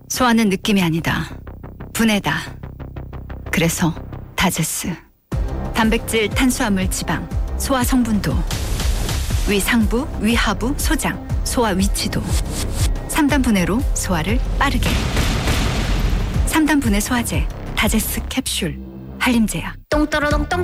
소화는 느낌이 아니다. 분해다. 그래서 다제스. 단백질, 탄수화물, 지방, 소화 성분도, 위 상부, 위 하부, 소장, 소화 위치도 3단 분해로 소화를 빠르게. 3단 분해 소화제 다제스 캡슐 한림제약. 똥떠러똥 똥